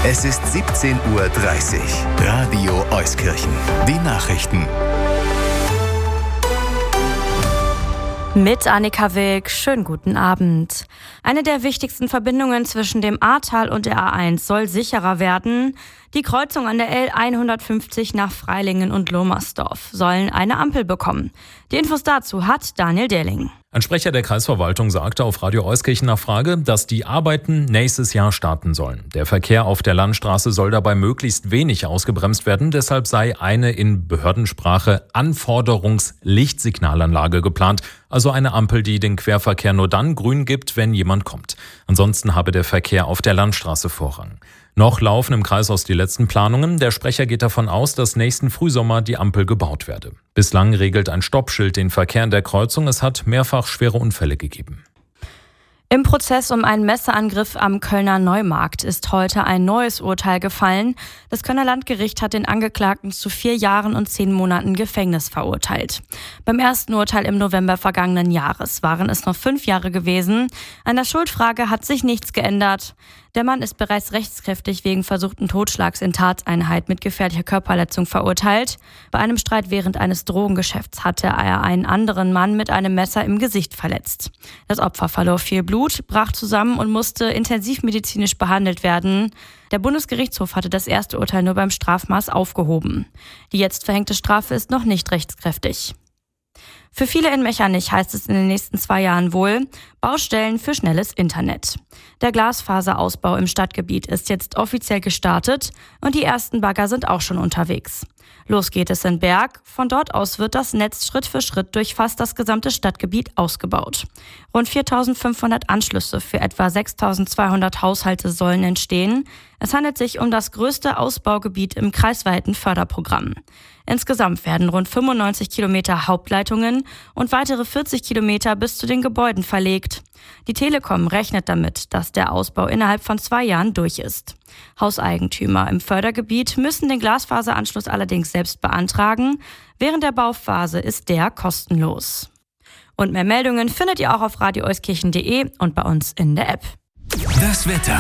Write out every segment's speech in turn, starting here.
Es ist 17:30 Uhr. Radio Euskirchen. Die Nachrichten. Mit Annika Wilk, schönen guten Abend. Eine der wichtigsten Verbindungen zwischen dem Ahrtal und der A1 soll sicherer werden. Die Kreuzung an der L150 nach Freilingen und Lohmersdorf sollen eine Ampel bekommen. Die Infos dazu hat Daniel Derling. Ein Sprecher der Kreisverwaltung sagte auf Radio Euskirchen nach Frage, dass die Arbeiten nächstes Jahr starten sollen. Der Verkehr auf der Landstraße soll dabei möglichst wenig ausgebremst werden. Deshalb sei eine in Behördensprache Anforderungslichtsignalanlage geplant. Also eine Ampel, die den Querverkehr nur dann grün gibt, wenn jemand kommt. Ansonsten habe der Verkehr auf der Landstraße Vorrang. Noch laufen im Kreishaus die letzten Planungen. Der Sprecher geht davon aus, dass nächsten Frühsommer die Ampel gebaut werde. Bislang regelt ein Stoppschild den Verkehr in der Kreuzung. Es hat mehrfach schwere Unfälle gegeben. Im Prozess um einen Messerangriff am Kölner Neumarkt ist heute ein neues Urteil gefallen. Das Kölner Landgericht hat den Angeklagten zu 4 Jahren und 10 Monaten Gefängnis verurteilt. Beim ersten Urteil im November vergangenen Jahres waren es noch 5 Jahre gewesen. An der Schuldfrage hat sich nichts geändert. Der Mann ist bereits rechtskräftig wegen versuchten Totschlags in Tateinheit mit gefährlicher Körperverletzung verurteilt. Bei einem Streit während eines Drogengeschäfts hatte er einen anderen Mann mit einem Messer im Gesicht verletzt. Das Opfer verlor viel Blut, brach zusammen und musste intensivmedizinisch behandelt werden. Der Bundesgerichtshof hatte das erste Urteil nur beim Strafmaß aufgehoben. Die jetzt verhängte Strafe ist noch nicht rechtskräftig. Für viele in Mechernich heißt es in den nächsten 2 Jahren wohl Baustellen für schnelles Internet. Der Glasfaserausbau im Stadtgebiet ist jetzt offiziell gestartet und die ersten Bagger sind auch schon unterwegs. Los geht es in Berg. Von dort aus wird das Netz Schritt für Schritt durch fast das gesamte Stadtgebiet ausgebaut. Rund 4.500 Anschlüsse für etwa 6.200 Haushalte sollen entstehen. Es handelt sich um das größte Ausbaugebiet im kreisweiten Förderprogramm. Insgesamt werden rund 95 Kilometer Hauptleitungen und weitere 40 Kilometer bis zu den Gebäuden verlegt. Die Telekom rechnet damit, dass der Ausbau innerhalb von 2 Jahren durch ist. Hauseigentümer im Fördergebiet müssen den Glasfaseranschluss allerdings selbst beantragen. Während der Bauphase ist der kostenlos. Und mehr Meldungen findet ihr auch auf radioeuskirchen.de und bei uns in der App. Das Wetter.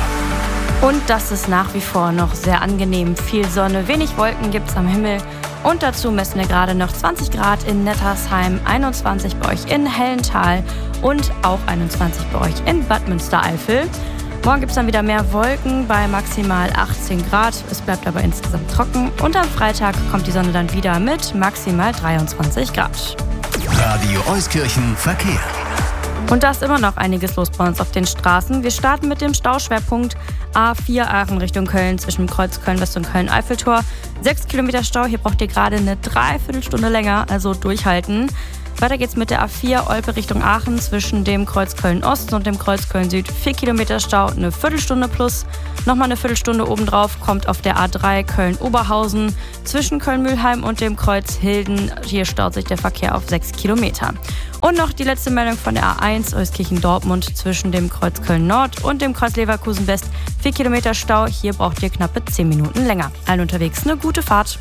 Und das ist nach wie vor noch sehr angenehm. Viel Sonne, wenig Wolken gibt's am Himmel. Und dazu messen wir gerade noch 20 Grad in Nettersheim, 21 bei euch in Hellental und auch 21 bei euch in Bad Münstereifel. Morgen gibt's dann wieder mehr Wolken bei maximal 18 Grad. Es bleibt aber insgesamt trocken. Und am Freitag kommt die Sonne dann wieder mit maximal 23 Grad. Radio Euskirchen Verkehr. Und da ist immer noch einiges los bei uns auf den Straßen. Wir starten mit dem Stauschwerpunkt A4 Aachen Richtung Köln zwischen Kreuz Köln-West und Köln-Eiffeltor. 6 Kilometer Stau, hier braucht ihr gerade eine Dreiviertelstunde länger, also durchhalten. Weiter geht's mit der A4 Olpe Richtung Aachen zwischen dem Kreuz Köln-Osten und dem Kreuz Köln-Süd. 4 Kilometer Stau, eine Viertelstunde plus. Nochmal eine Viertelstunde obendrauf kommt auf der A3 Köln-Oberhausen zwischen Köln-Mühlheim und dem Kreuz Hilden. Hier staut sich der Verkehr auf 6 Kilometer. Und noch die letzte Meldung von der A1 Euskirchen-Dortmund zwischen dem Kreuz Köln-Nord und dem Kreuz Leverkusen-West. 4 Kilometer Stau, hier braucht ihr knappe 10 Minuten länger. Allen unterwegs eine gute Fahrt.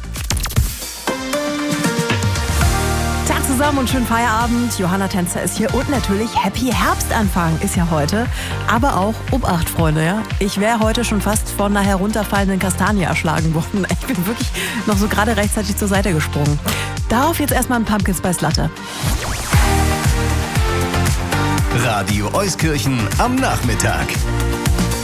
Tag zusammen und schönen Feierabend. Johanna Tänzer ist hier und natürlich Happy Herbstanfang ist ja heute. Aber auch Obacht, Freunde, ja. Ich wäre heute schon fast von einer herunterfallenden Kastanie erschlagen worden. Ich bin wirklich noch so gerade rechtzeitig zur Seite gesprungen. Darauf jetzt erstmal ein Pumpkin Spice Latte. Radio Euskirchen am Nachmittag.